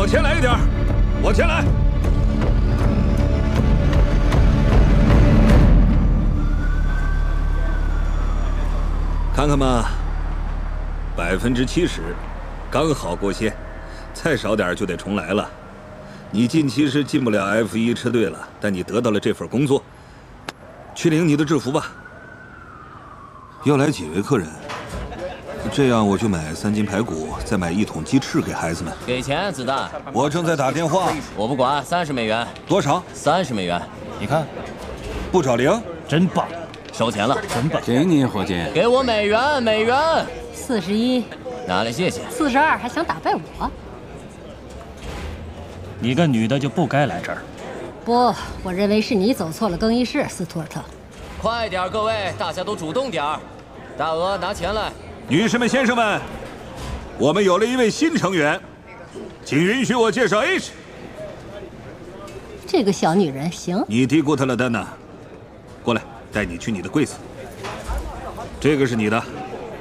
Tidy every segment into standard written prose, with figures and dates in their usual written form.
往前来一点，往前来。看看吧，70%，刚好过线，再少点就得重来了。你近期是进不了 F1车队了，但你得到了这份工作，去领你的制服吧。要来几位客人？这样我就买3斤排骨，再买1桶鸡翅给孩子们。 给钱，子弹。 我正在打电话。 我不管，30美元。 多少 ？30美元。 你看， 不找零， 真棒。 收钱了， 真棒。 给你，伙计。 给我美元 ，41。 拿来，谢谢。 42，还想打败我？ 你个女的就不该来这儿。 不，我认为是你走错了更衣室，斯图尔特。 快点，各位，大家都主动点儿。大鹅，拿钱来。 女士们、先生们，我们有了一位新成员，请允许我介绍 H。 这个小女人行。 你低估她了，丹娜。过来，带你去你的柜子。这个是你的，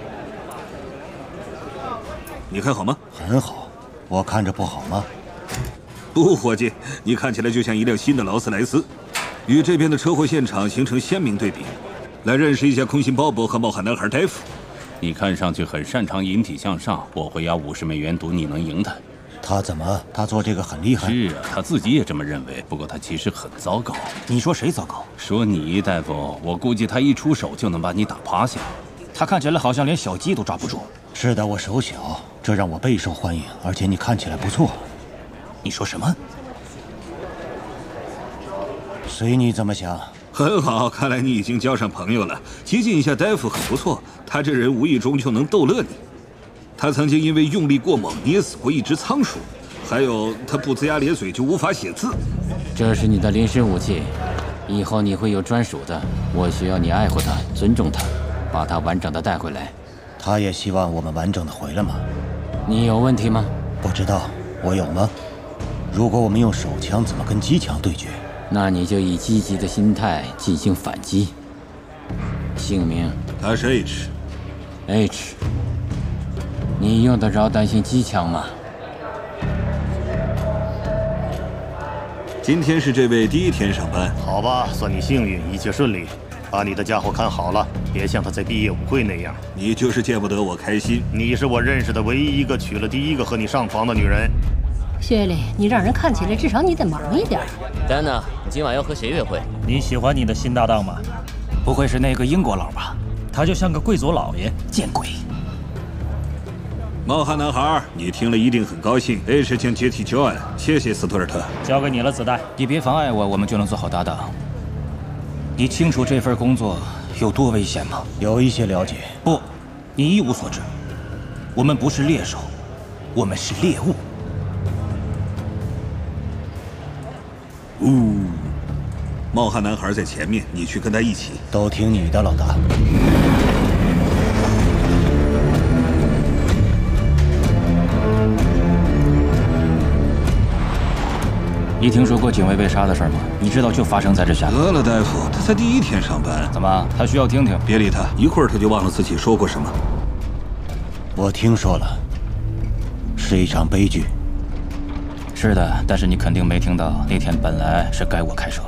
你看好吗？ 很好。我看着不好吗？ 不，伙计，你看起来就像一辆新的劳斯莱斯，与这边的车祸现场形成鲜明对比。来认识一下空心鲍勃和冒汗男孩戴夫。 你看上去很擅长引体向上，我会押50美元赌你能赢他。 他怎么？他做这个很厉害。 是啊，他自己也这么认为。不过他其实很糟糕。 你说谁糟糕？ 说你，大夫。我估计他一出手就能把你打趴下。 他看起来好像连小鸡都抓不住。 是的，我手小，这让我备受欢迎。而且你看起来不错。 你说什么？ 随你怎么想。 很好，看来你已经交上朋友了。接近一下戴夫很不错，他这人无意中就能逗乐你。他曾经因为用力过猛捏死过一只仓鼠，还有他不龇牙咧嘴就无法写字。 这是你的临时武器，以后你会有专属的。我需要你爱护它，尊重它，把它完整的带回来。 他也希望我们完整的回来吗？ 你有问题吗？ 不知道，我有吗？如果我们用手枪，怎么跟机枪对决？ 那你就以积极的心态进行反击。姓名？ 他是 H。 H。你用得着担心机枪吗？ 今天是这位第1天上班。 好吧，算你幸运，一切顺利。把你的家伙看好了，别像他在毕业舞会那样。 你就是见不得我开心。 你是我认识的唯一一个娶了第1个和你上床的女人。 薛里，你让人看起来至少你得忙一点。 丹娜，你今晚要和谁约会？ 你喜欢你的新搭档吗？不会是那个英国佬吧？他就像个贵族老爷，见鬼！ 冒汗男孩，你听了一定很高兴。H 将接替 John， 谢谢斯图尔特。 交给你了，子弹。你别妨碍我，我们就能做好搭档。你清楚这份工作有多危险吗？ 有一些了解。 不，你一无所知。我们不是猎手，我们是猎物。 冒汗男孩在前面，你去跟他一起。 都听你的，老大。 你听说过警卫被杀的事吗？你知道就发生在这下。 得了，大夫，他才第1天上班。 怎么？他需要听听。 别理他，一会儿他就忘了自己说过什么。 我听说了，是一场悲剧。 是的，但是你肯定没听到，那天本来是该我开车。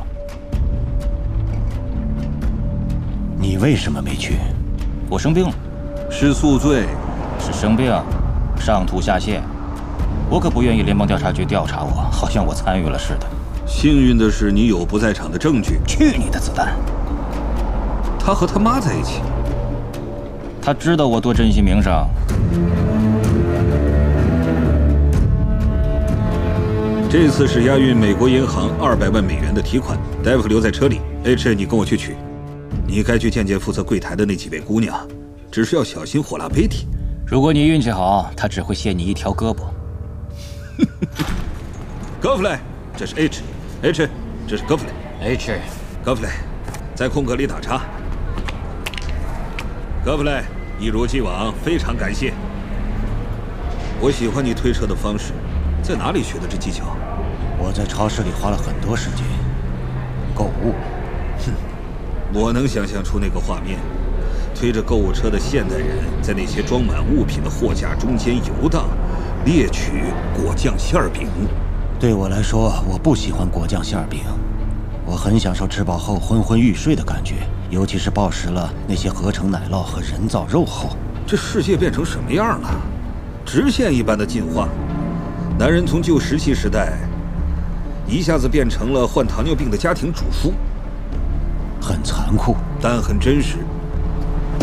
你为什么没去？ 我生病了。 是宿醉。 是生病，上吐下泻。我可不愿意联邦调查局调查我，好像我参与了似的。 幸运的是，你有不在场的证据。 去你的子弹！ 他和他妈在一起。 他知道我多珍惜名声。 这次是押运美国银行200万美元的提款，戴夫留在车里。H， 你跟我去取。你该去见见负责柜台的那几位姑娘，只是要小心火辣贝蒂。 如果你运气好，他只会卸你一条胳膊。 戈弗雷，这是 H， 这是戈弗雷。戈弗雷，在空格里打叉。戈弗雷，一如既往，非常感谢。我喜欢你推车的方式，在哪里学的这技巧？ 我在超市里花了很多时间购物。 我能想象出那个画面，推着购物车的现代人在那些装满物品的货架中间游荡， 猎取果酱馅饼。 对我来说，我不喜欢果酱馅饼。我很享受吃饱后昏昏欲睡的感觉，尤其是暴食了那些合成奶酪和人造肉后。 这世界变成什么样了？直线一般的进化，男人从旧石器时代一下子变成了患糖尿病的家庭主妇。 很残酷， 但很真实。